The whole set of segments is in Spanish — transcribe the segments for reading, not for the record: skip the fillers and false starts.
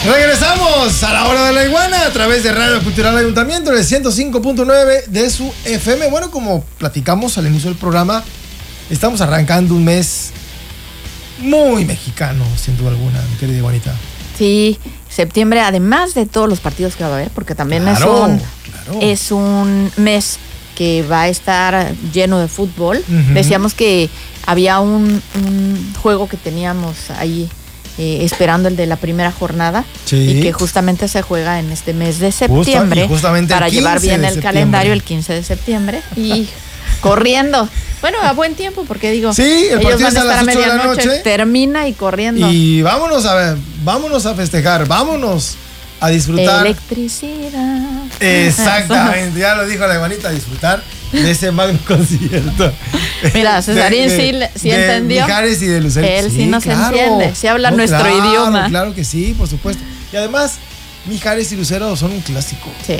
Regresamos a la hora de la iguana a través de Radio Cultural Ayuntamiento, el 105.9 de su FM. Bueno, como platicamos al inicio del programa, estamos arrancando un mes muy mexicano, sin duda alguna, mi querida iguanita. Sí, septiembre, además de todos los partidos que va a haber, porque también es un mes que va a estar lleno de fútbol. Uh-huh. Decíamos que había un juego que teníamos ahí esperando, el de la primera jornada, sí, y que justamente se juega en este mes de septiembre, para llevar bien el calendario el 15 de septiembre y corriendo. Bueno, a buen tiempo, porque digo, sí, el ellos van a estar a medianoche, termina y corriendo. Y vámonos a festejar, vámonos a disfrutar. Electricidad. Exactamente, ya lo dijo la iguanita, a disfrutar de ese magno concierto. Mira, Cesarín sí entendió. De Mijares y de Lucero. Él sí nos entiende, sí habla nuestro idioma. Claro que sí, por supuesto. Y además, Mijares y Lucero son un clásico. Sí.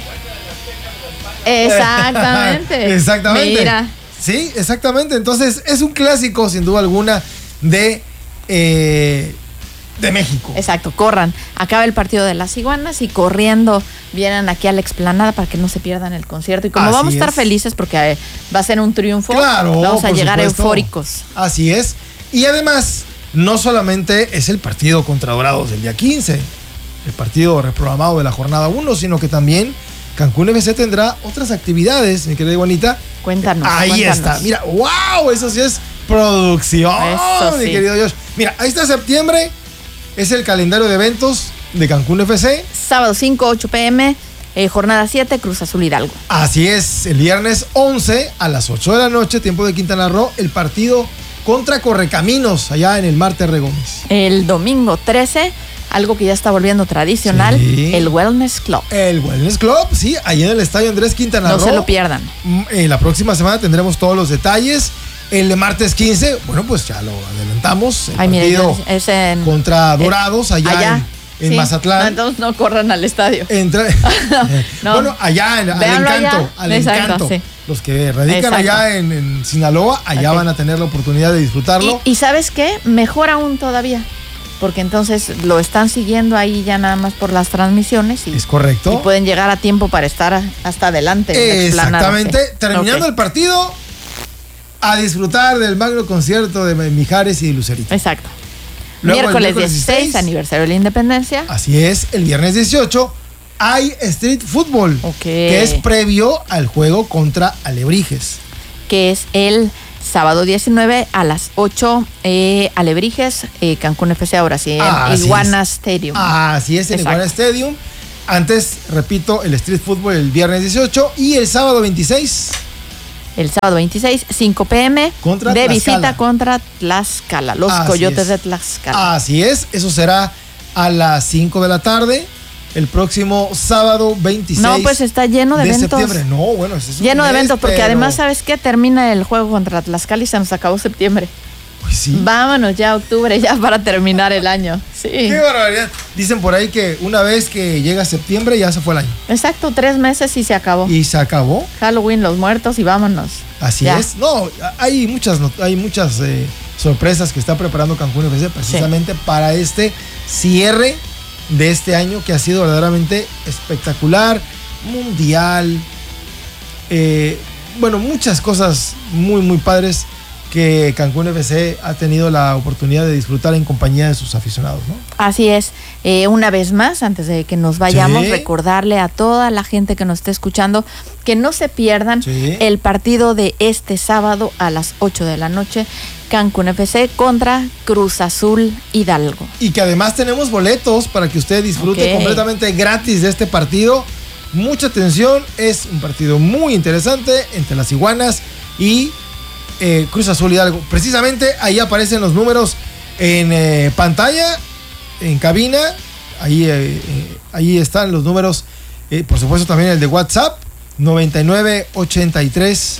Exactamente. Exactamente. Mira. Sí, exactamente. Entonces, es un clásico, sin duda alguna, de México. Exacto, corran. Acaba el partido de las iguanas y corriendo vienen aquí a la explanada para que no se pierdan el concierto. Y como Así vamos a estar es. felices porque va a ser un triunfo, claro, vamos a llegar supuesto. Eufóricos. Así es. Y además, no solamente es el partido contra Dorados del día 15, el partido reprogramado de la jornada 1, sino que también Cancún FC tendrá otras actividades, mi querida Iguanita. Cuéntanos. Ahí está. Mira, wow, eso sí es producción, eso mi sí. querido Josh. Mira, ahí está septiembre, es el calendario de eventos de Cancún FC. Sábado 5, 8 p.m., jornada 7, Cruz Azul Hidalgo. Así es, el viernes 11 a las 8 de la noche, tiempo de Quintana Roo, el partido contra Correcaminos, allá en el Mar Terre Gómez. El domingo 13, algo que ya está volviendo tradicional, sí, el Wellness Club. El Wellness Club, sí, allá en el Estadio Andrés Quintana Roo. No se lo pierdan. La próxima semana tendremos todos los detalles. El martes 15, bueno, pues ya lo adelantamos. El partido es en, contra Dorados, allá en sí, Mazatlán. Entonces no corran al estadio. No. Bueno, allá al Encanto. Sí. Los que radican allá en Sinaloa, allá van a tener la oportunidad de disfrutarlo. ¿Y sabes qué? Mejor aún todavía. Porque entonces lo están siguiendo ahí ya nada más por las transmisiones. Es correcto. Y pueden llegar a tiempo para estar hasta adelante. Exactamente. Terminando el partido, a disfrutar del magno concierto de Mijares y de Lucerito. Exacto. Luego, miércoles 16, aniversario de la Independencia. Así es. El viernes 18 hay Street Fútbol, que es previo al juego contra Alebrijes. Que es el sábado 19 a las 8, Alebrijes, Cancún FC, ahora sí, en Iguana Stadium. Así es, en Iguana Stadium. Antes, repito, el Street Fútbol el viernes 18 y el sábado 26. El sábado 26, 5 p.m. Contra de Tlaxcala. Visita contra Tlaxcala, los Coyotes de Tlaxcala. Así es, eso será a las 5 de la tarde, el próximo sábado 26. No, pues está lleno de eventos. Septiembre. No, bueno, es lleno de eventos, porque además, ¿sabes qué? Termina el juego contra Tlaxcala y se nos acabó septiembre. Pues sí. Vámonos ya a octubre, ya para terminar el año. Sí. Qué barbaridad. Dicen por ahí que una vez que llega septiembre ya se fue el año. Exacto, 3 meses y se acabó. Y se acabó. Halloween, los muertos y vámonos. Así ya es. No, hay muchas sorpresas que está preparando Cancún FC precisamente para este cierre de este año que ha sido verdaderamente espectacular, mundial. Bueno, muchas cosas muy, muy padres que Cancún FC ha tenido la oportunidad de disfrutar en compañía de sus aficionados, ¿no? Así es. Una vez más, antes de que nos vayamos, recordarle a toda la gente que nos esté escuchando que no se pierdan el partido de este sábado a las 8 de la noche, Cancún FC contra Cruz Azul Hidalgo. Y que además tenemos boletos para que usted disfrute completamente gratis de este partido. Mucha atención, es un partido muy interesante entre las Iguanas y Cruz Azul Hidalgo. Precisamente ahí aparecen los números en pantalla, en cabina. Ahí están los números. Por supuesto también el de WhatsApp, 9983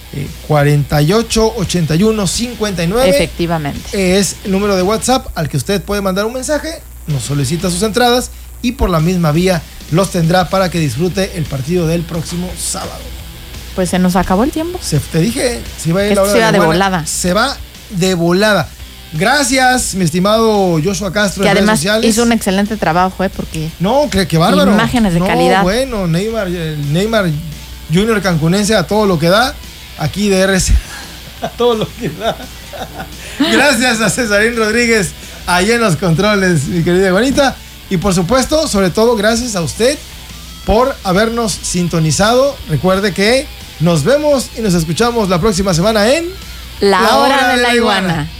48 81 59. Efectivamente. Es el número de WhatsApp al que usted puede mandar un mensaje, nos solicita sus entradas y por la misma vía los tendrá para que disfrute el partido del próximo sábado. Pues se nos acabó el tiempo. Te dije, se va a ir la hora de volada. Se va de volada. Gracias, mi estimado Joshua Castro. Que además hizo un excelente trabajo, porque... No, qué bárbaro. Imágenes de calidad. Bueno, Neymar Junior cancunense a todo lo que da. Aquí de RC a todo lo que da. Gracias a Cesarín Rodríguez, allá en los controles, mi querida Juanita. Y por supuesto, sobre todo, gracias a usted por habernos sintonizado. Recuerde que nos vemos y nos escuchamos la próxima semana en La Hora de la Iguana.